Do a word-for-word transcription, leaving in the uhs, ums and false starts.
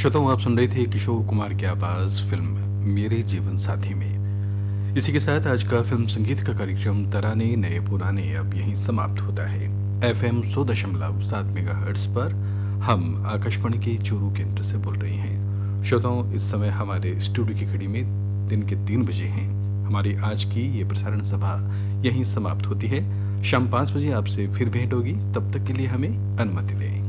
श्रोताओं, आप सुन रहे थे किशोर कुमार की आवाज फिल्म मेरे जीवन साथी में। इसी के साथ आज का फिल्म संगीत का कार्यक्रम तराने नए पुराने अब यहीं समाप्त होता है। एफ एम सौ दशमलव सात मेगा हर्ट्स पर हम आकाशवाणी के चूरू केंद्र से बोल रहे हैं। श्रोताओं, इस समय हमारे स्टूडियो की घड़ी में दिन के तीन बजे हैं। हमारी आज की ये प्रसारण सभा यहीं समाप्त होती है। शाम पाँच बजे आपसे फिर भेंट होगी। तब तक के लिए हमें अनुमति दें।